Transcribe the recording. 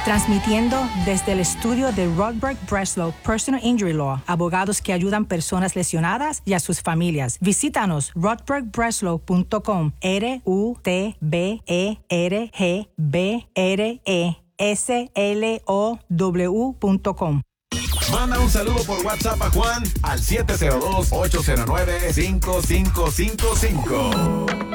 transmitiendo desde el estudio de Rodberg Breslow Personal Injury Law, abogados que ayudan personas lesionadas y a sus familias. Visítanos rodbergbreslow.com, RUTBERGBRESLOW.com. Manda un saludo por WhatsApp a Juan al 702-809-5555.